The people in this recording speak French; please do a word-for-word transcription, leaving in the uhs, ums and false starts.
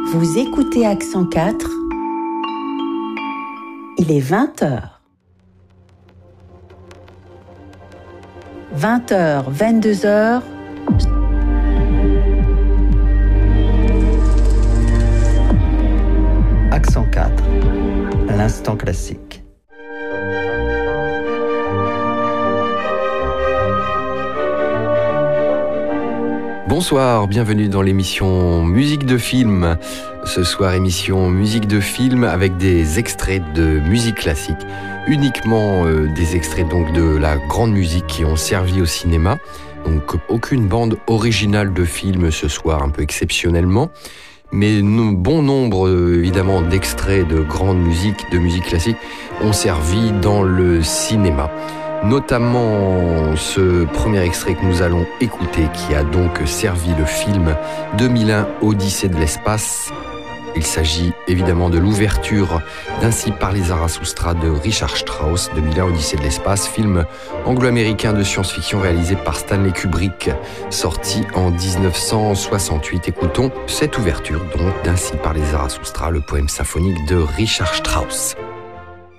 Vous écoutez Accent quatre. Il est vingt heures. vingt heures, vingt-deux heures. Accent quatre, l'instant classique. Bonsoir, bienvenue dans l'émission Musique de film. Ce soir, émission Musique de film avec des extraits de musique classique. Uniquement euh, des extraits donc de la grande musique qui ont servi au cinéma. Donc aucune bande originale de film ce soir, un peu exceptionnellement. Mais no, bon nombre euh, évidemment d'extraits de grande musique, de musique classique ont servi dans le cinéma. Notamment ce premier extrait que nous allons écouter qui a donc servi le film deux mille un Odyssée de l'espace. Il s'agit évidemment de l'ouverture d'Ainsi parlait Zarathustra de Richard Strauss, deux mille un Odyssée de l'espace, film anglo-américain de science-fiction réalisé par Stanley Kubrick, sorti en dix-neuf cent soixante-huit. Écoutons cette ouverture donc d'Ainsi parlait Zarathustra, le poème symphonique de Richard Strauss.